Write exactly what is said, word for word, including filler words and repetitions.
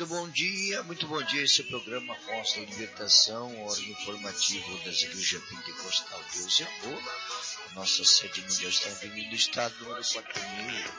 Muito bom dia, muito bom dia. Esse é o programa Voz da Libertação, órgão informativo das igrejas Pentecostal Deus e Amor. Nossa sede mundial está na Avenida do Estado, número quatro mil